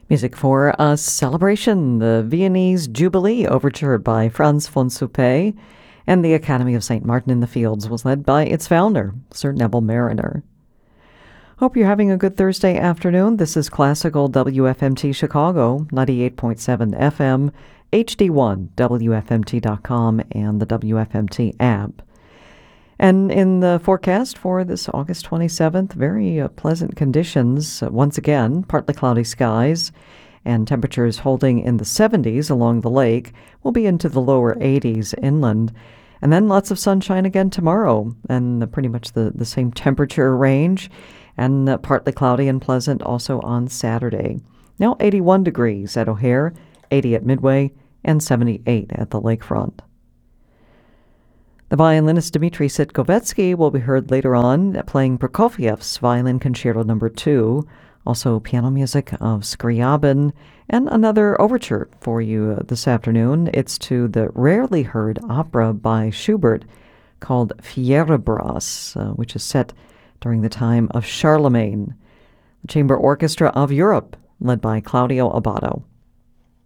Music for a celebration, the Viennese Jubilee Overture by Franz von Suppé, and the Academy of St. Martin in the Fields was led by its founder, Sir Neville Marriner. Hope you're having a good Thursday afternoon. This is Classical WFMT Chicago, 98.7 FM, HD1, WFMT.com, and the WFMT app. And in the forecast for this August 27th, very pleasant conditions. Once again, partly cloudy skies and temperatures holding in the 70s along the lake. Will be into the lower 80s inland. And then lots of sunshine again tomorrow and pretty much the same temperature range. And partly cloudy and pleasant also on Saturday. Now 81 degrees at O'Hare, 80 at Midway, and 78 at the lakefront. The violinist Dmitri Sitkovetsky will be heard later on playing Prokofiev's Violin Concerto No. 2, also piano music of Scriabin, and another overture for you this afternoon. It's to the rarely heard opera by Schubert called Fierabras, which is set during the time of Charlemagne. The Chamber Orchestra of Europe, led by Claudio Abbado.